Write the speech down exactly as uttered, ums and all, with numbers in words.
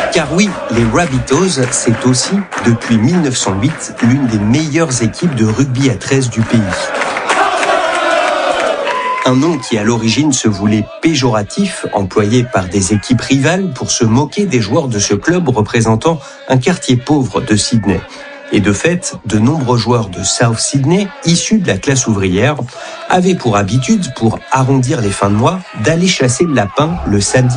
Car oui, les Rabbitohs, c'est aussi, depuis mille neuf cent huit, l'une des meilleures équipes de rugby à treize du pays. Un nom qui à l'origine se voulait péjoratif, employé par des équipes rivales pour se moquer des joueurs de ce club représentant un quartier pauvre de Sydney. Et de fait, de nombreux joueurs de South Sydney, issus de la classe ouvrière, avaient pour habitude, pour arrondir les fins de mois, d'aller chasser le lapin le samedi